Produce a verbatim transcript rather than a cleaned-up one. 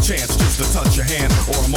chance just to touch your hand or a